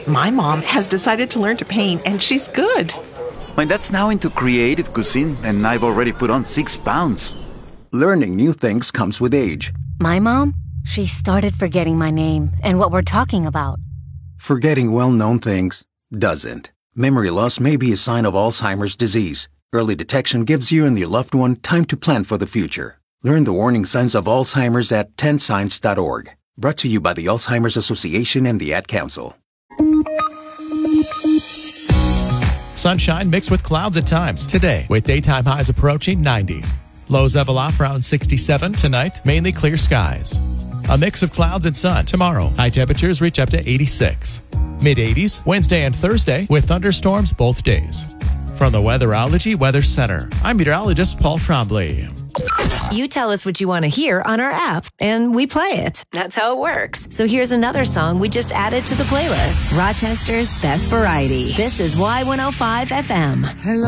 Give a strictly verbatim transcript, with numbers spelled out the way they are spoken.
My mom has decided to learn to paint, and she's good. My dad's now into creative cuisine, and I've already put on six pounds. Learning new things comes with age. My mom, she started forgetting my name and what we're talking about. Forgetting well-known things doesn't. Memory loss may be a sign of Alzheimer's disease. Early detection gives you and your loved one time to plan for the future. Learn the warning signs of Alzheimer's at ten signs dot org. Brought to you by the Alzheimer's Association and the Ad Council. Sunshine mixed with clouds at times today, with daytime highs approaching ninety. Lows level off around sixty-seven tonight, mainly clear skies. A mix of clouds and sun tomorrow. High temperatures reach up to eighty-six. mid eighties Wednesday and Thursday with thunderstorms both days. From the Weatherology Weather Center, I'm meteorologist Paul Trombley. You tell us what you want to hear on our app, and we play it. That's how it works. So here's another song we just added to the playlist. Rochester's Best Variety. This is Y one oh five F M. Hello.